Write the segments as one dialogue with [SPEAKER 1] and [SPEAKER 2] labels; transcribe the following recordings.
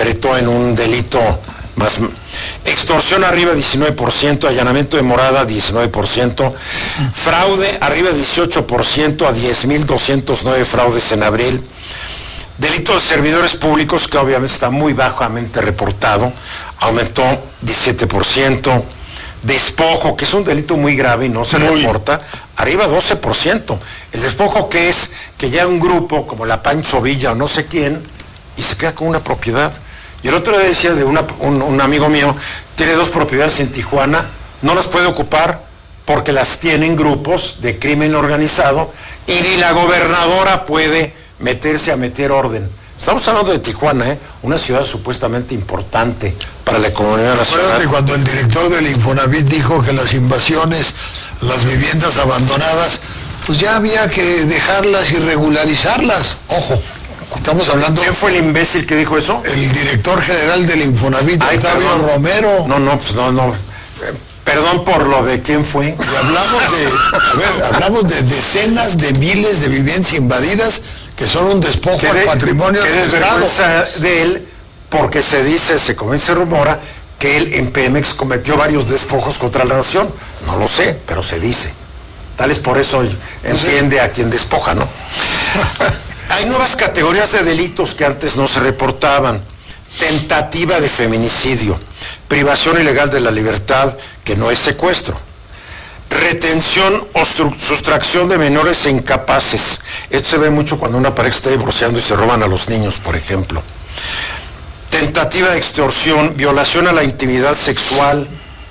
[SPEAKER 1] concretó en un delito más. Extorsión arriba 19%, allanamiento de morada 19%, fraude arriba 18% a 10.209 fraudes en abril. Delito de servidores públicos, que obviamente está muy bajamente reportado, aumentó 17%. Despojo, que es un delito muy grave y no se reporta, arriba 12%. El despojo, que es que ya un grupo como la Pancho Villa o no sé quién, y se queda con una propiedad. Y el otro día decía de un amigo mío, tiene 2 propiedades en Tijuana, no las puede ocupar porque las tienen grupos de crimen organizado y ni la gobernadora puede meterse a meter orden. Estamos hablando de Tijuana, una ciudad supuestamente importante para la economía nacional.
[SPEAKER 2] Acuérdate cuando el director del Infonavit dijo que las invasiones, las viviendas abandonadas, pues ya había que dejarlas y regularizarlas. Ojo, estamos hablando...
[SPEAKER 1] ¿Quién fue el imbécil que dijo eso?
[SPEAKER 2] El director general del Infonavit, Octavio Romero.
[SPEAKER 1] No. Perdón por lo de quién fue.
[SPEAKER 2] Y hablamos de decenas de miles de viviendas invadidas que son un despojo al patrimonio del Estado.
[SPEAKER 1] De él, porque se rumora que él en Pemex cometió varios despojos contra la nación. No lo sé, pero se dice. Tal es por eso entiende a quien despoja, ¿no? Hay nuevas categorías de delitos que antes no se reportaban. Tentativa de feminicidio, privación ilegal de la libertad, que no es secuestro. Retención o sustracción de menores e incapaces. Esto se ve mucho cuando una pareja está divorciando y se roban a los niños, por ejemplo. Tentativa de extorsión, violación a la intimidad sexual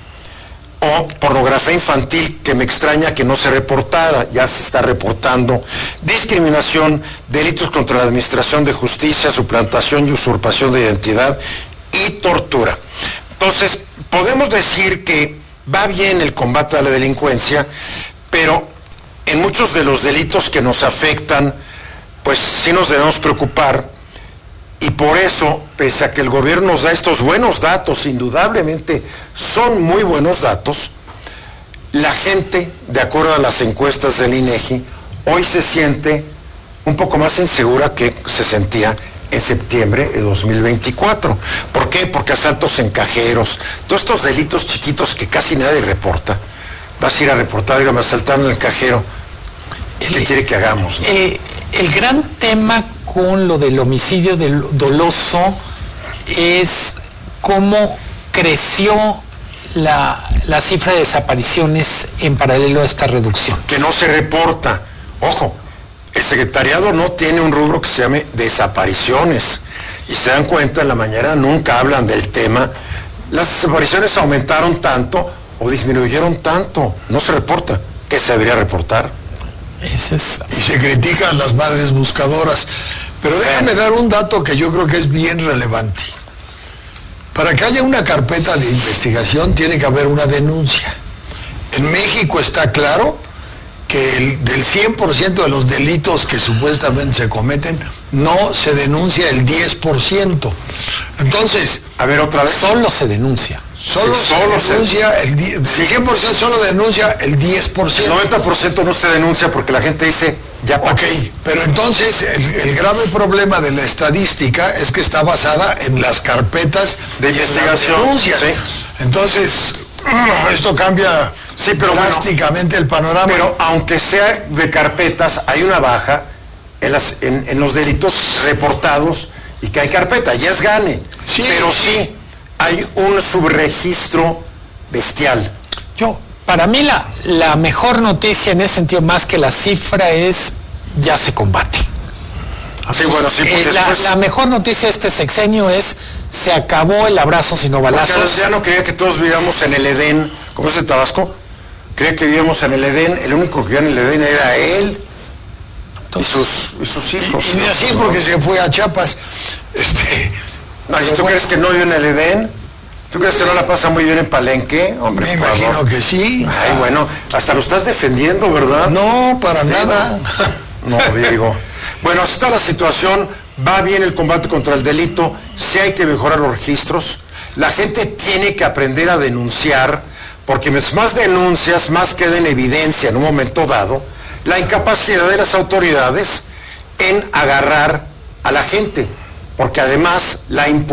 [SPEAKER 1] o pornografía infantil, que me extraña que no se reportara, ya se está reportando. Discriminación, delitos contra la administración de justicia, suplantación y usurpación de identidad y tortura. Entonces, podemos decir que va bien el combate a la delincuencia, pero en muchos de los delitos que nos afectan, pues sí nos debemos preocupar, y por eso, pese a que el gobierno nos da estos buenos datos, indudablemente son muy buenos datos, la gente, de acuerdo a las encuestas del INEGI, hoy se siente un poco más insegura que se sentía en septiembre de 2024. ¿Por qué? Porque asaltos en cajeros, todos estos delitos chiquitos que casi nadie reporta. Vas a ir a reportar, me asaltaron en el cajero. ¿Qué quiere que hagamos, no?
[SPEAKER 3] El gran tema con lo del homicidio doloso es cómo creció la cifra de desapariciones en paralelo a esta reducción.
[SPEAKER 1] Que no se reporta. Ojo, el secretariado no tiene un rubro que se llame desapariciones. Y se dan cuenta, en la mañana nunca hablan del tema. Las desapariciones aumentaron tanto o disminuyeron tanto. No se reporta. ¿Qué se debería reportar?
[SPEAKER 2] Y se critican las madres buscadoras. Pero déjame dar un dato que yo creo que es bien relevante. Para que haya una carpeta de investigación tiene que haber una denuncia. En México está claro que del 100% de los delitos que supuestamente se cometen, no se denuncia el 10%. Entonces...
[SPEAKER 1] A ver, otra vez.
[SPEAKER 3] Solo se denuncia.
[SPEAKER 2] Solo se denuncia el 100% solo denuncia el 10%.
[SPEAKER 1] El 90% no se denuncia porque la gente dice, ya para qué.
[SPEAKER 2] Pero entonces el grave problema de la estadística es que está basada en las carpetas
[SPEAKER 1] de investigación.
[SPEAKER 2] Denuncias. Sí. Entonces, esto cambia drásticamente el panorama.
[SPEAKER 1] Pero aunque sea de carpetas, hay una baja en los delitos reportados y que hay carpeta, ya es gane.
[SPEAKER 2] Sí,
[SPEAKER 1] pero sí hay un subregistro bestial.
[SPEAKER 3] Para mí la mejor noticia en ese sentido, más que la cifra, es ya se combate.
[SPEAKER 1] Sí, bueno, sí, porque
[SPEAKER 3] la mejor noticia de este sexenio es se acabó el abrazo sino balazos.
[SPEAKER 1] Porque ya no creía que todos vivíamos en el Edén, como es de Tabasco, creía que vivíamos en el Edén, el único que vivía en el Edén era él. Entonces, y sus hijos.
[SPEAKER 2] Y así porque se fue a Chiapas.
[SPEAKER 1] No, ¿y tú crees que no vive en el Edén? ¿Tú crees que no la pasa muy bien en Palenque? Hombre,
[SPEAKER 2] me imagino que sí.
[SPEAKER 1] Ay, bueno, hasta lo estás defendiendo, ¿verdad?
[SPEAKER 2] No, para nada.
[SPEAKER 1] No, digo. Bueno, así está la situación. Va bien el combate contra el delito. Sí hay que mejorar los registros. La gente tiene que aprender a denunciar, porque más denuncias, más queda en evidencia en un momento dado la incapacidad de las autoridades en agarrar a la gente, porque además la impunidad